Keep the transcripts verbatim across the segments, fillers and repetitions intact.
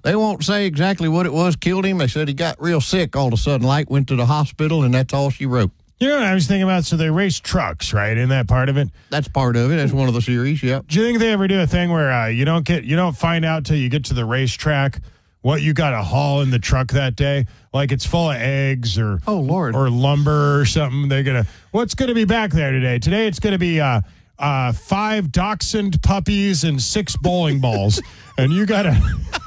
They won't say exactly what it was killed him. They said he got real sick all of a sudden, like went to the hospital, and that's all she wrote. You know what I was thinking about? So they race trucks, right? Isn't that part of it? That's part of it. That's one of the series, yeah. Do you think they ever do a thing where uh, you don't get you don't find out till you get to the racetrack what you got to haul in the truck that day? Like it's full of eggs or oh Lord or lumber or something. They're gonna what's gonna be back there today? Today it's gonna be uh, uh, five dachshund puppies and six bowling balls, and you gotta.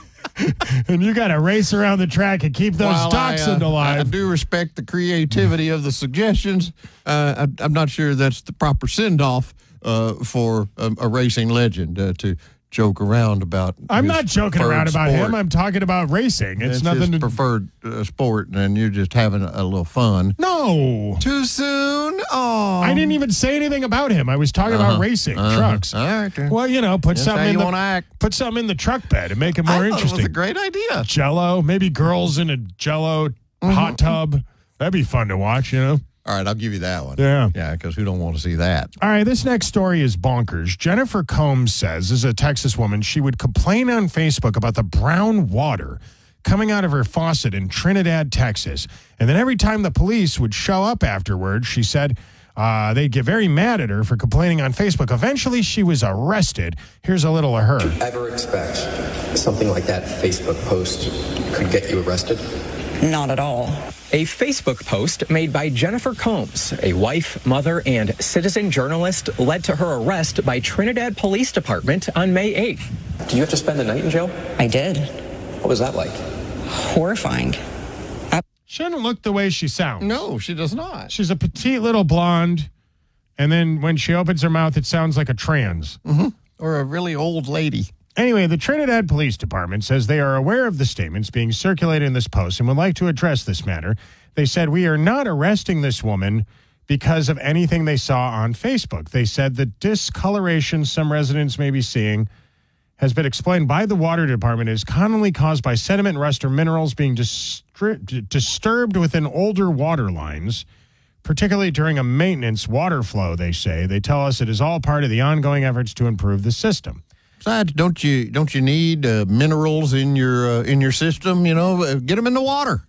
And you got to race around the track and keep those While dachshund I, uh, alive. I do respect the creativity of the suggestions. Uh, I, I'm not sure that's the proper send-off uh, for a, a racing legend uh, to joke around about. I'm not joking around about sport. him. I'm talking about racing. It's, it's nothing his to preferred uh, sport, and you're just having a, a little fun. No. Too soon? Oh. I didn't even say anything about him. I was talking uh-huh. about racing, uh-huh. trucks. All right. Then. Well, you know, put That's something how in you the want to act. put something in the truck bed and make it more I interesting. It was a great idea. Jello, maybe girls in a Jello mm-hmm. hot tub. That'd be fun to watch, you know. All right, I'll give you that one. Yeah. Yeah, because who don't want to see that? All right, this next story is bonkers. Jennifer Combs says, as a Texas woman, she would complain on Facebook about the brown water coming out of her faucet in Trinidad, Texas. And then every time the police would show up afterwards, she said uh, they'd get very mad at her for complaining on Facebook. Eventually, she was arrested. Here's a little of her. Did you ever expect something like that Facebook post could get you arrested? Not at all. A Facebook post made by Jennifer Combs, a wife, mother, and citizen journalist, led to her arrest by Trinidad Police Department on May eighth. Did you have to spend the night in jail? I did. What was that like? Horrifying. I- she doesn't look the way she sounds. No, she does not. She's a petite little blonde, and then when she opens her mouth, it sounds like a trans. Mm-hmm. Or a really old lady. Anyway, the Trinidad Police Department says they are aware of the statements being circulated in this post and would like to address this matter. They said, we are not arresting this woman because of anything they saw on Facebook. They said the discoloration some residents may be seeing has been explained by the water department is commonly caused by sediment, rust, or minerals being distri- disturbed within older water lines, particularly during a maintenance water flow, they say. They tell us it is all part of the ongoing efforts to improve the system. Besides, don't you don't you need uh, minerals in your uh, in your system? You know, uh, get them in the water.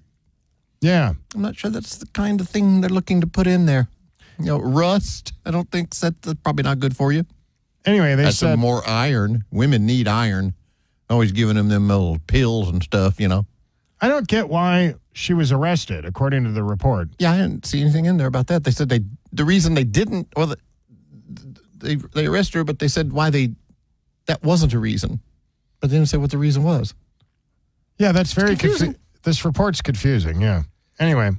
Yeah, I'm not sure that's the kind of thing they're looking to put in there. You know, rust. I don't think that, that's probably not good for you. Anyway, they that's said some more iron. Women need iron. Always giving them them little pills and stuff. You know. I don't get why she was arrested, according to the report. Yeah, I didn't see anything in there about that. They said they the reason they didn't. Well, the, they they arrested her, but they said why they. That wasn't a reason, but they didn't say what the reason was. Yeah, that's very confusing. Confu- this report's confusing, yeah. Anyway,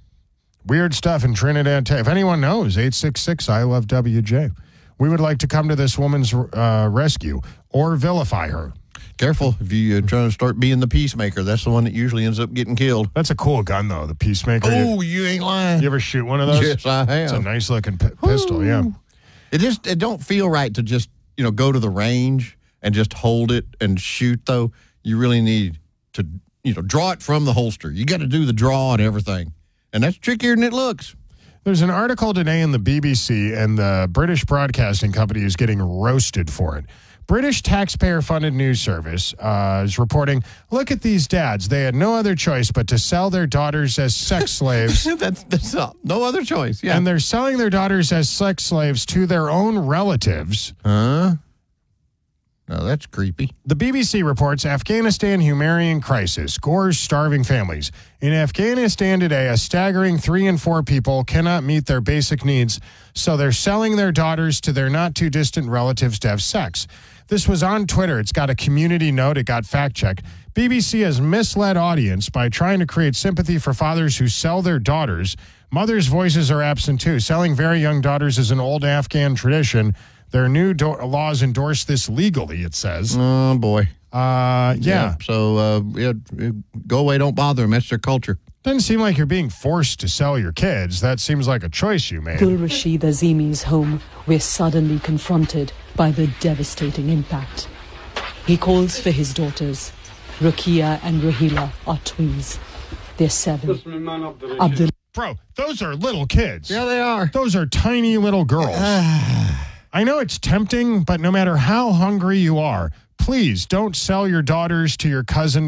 weird stuff in Trinidad. If anyone knows, eight six six, I love W J. We would like to come to this woman's uh, rescue or vilify her. Careful if you're trying to start being the peacemaker. That's the one that usually ends up getting killed. That's a cool gun, though, the peacemaker. Oh, you, you ain't lying. You ever shoot one of those? Yes, I have. It's a nice-looking p- pistol, yeah. It just it don't feel right to just, you know, go to the range and just hold it and shoot, though. You really need to, you know, draw it from the holster. You got to do the draw and everything. And that's trickier than it looks. There's an article today in the B B C, and the British Broadcasting Company is getting roasted for it. British taxpayer-funded news service uh, is reporting, look at these dads. They had no other choice but to sell their daughters as sex slaves. that's that's all. No other choice, yeah. And they're selling their daughters as sex slaves to their own relatives. Huh? Oh, that's creepy. The B B C reports Afghanistan humanitarian crisis gores starving families. In Afghanistan today, a staggering three in four people cannot meet their basic needs, so they're selling their daughters to their not-too-distant relatives to have sex. This was on Twitter. It's got a community note. It got fact-checked. B B C has misled audience by trying to create sympathy for fathers who sell their daughters. Mothers' voices are absent, too. Selling very young daughters is an old Afghan tradition. Their new do- laws endorse this legally, it says. Oh, boy. Uh, yeah. yeah. So, uh, yeah, go away, don't bother them. That's their culture. Doesn't seem like you're being forced to sell your kids. That seems like a choice you made. Gul Rashid Azimi's home, we're suddenly confronted by the devastating impact. He calls for his daughters. Rukia and Rahila are twins. They're seven. Abdul- Bro, those are little kids. Yeah, they are. Those are tiny little girls. I know it's tempting, but no matter how hungry you are, please don't sell your daughters to your cousin